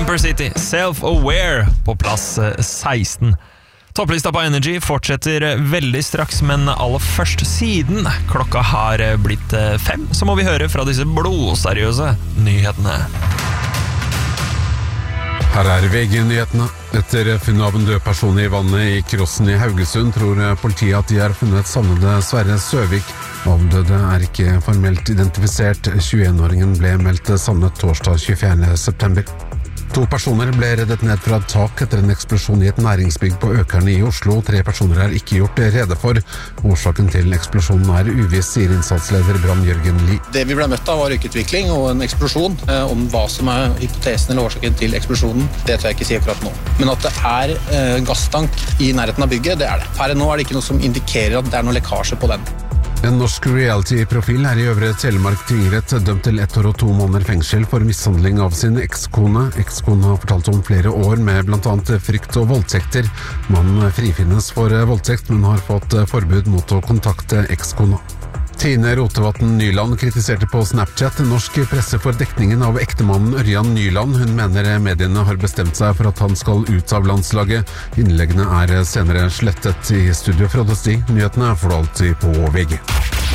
Camper City, Self-Aware på plass 16. Topplista på Energy fortsetter veldig straks, men aller først siden klokka har blitt 5, så må vi høre fra disse blodseriøse nyhetene. Her er VG-nyhetene. Etter funnet av en død person i vannet i Krossen i Haugesund, tror politiet at de har funnet savnede Sverre Søvik. Avdøde er ikke formelt identifisert. 21-åringen ble meldt savnet torsdag 24. september. 2 personer ble reddet ned fra et tak etter en eksplosjon i et næringsbygg på Økerne i Oslo. 3 personer er ikke gjort rede for. Årsaken til eksplosjonen er uviss, sier innsatsleder Brann Jørgen Lie. Det vi ble møtt av var røykutvikling og en eksplosjon. Om hva som er hypotesen eller årsaken til eksplosjonen, det tør jeg ikke si akkurat nå. Men at det er gasstank i nærheten av bygget, det er det. Per nå er det ikke noe som indikerer at det er noe lekkasje på den. En norsk reality-profil er i Øvre Telemark tingrett dømt til 1 år og 2 måneder fengsel for mishandling av sin ekskone. Ekskone har fortalt om flere år med blant annet frykt og voldtekter. Mannen frifinnes for voldtekt, men har fått forbud mot å kontakte ekskona. Tine Rotevatn Nyland kritiserte på Snapchat norsk presse for dekningen av ektemannen Ørjan Nyland. Hun mener mediene har bestemt seg for at han skal ut av landslaget. Innleggene er senere slettet. I studio Frode Sti. Nyhetene får du alltid på VG.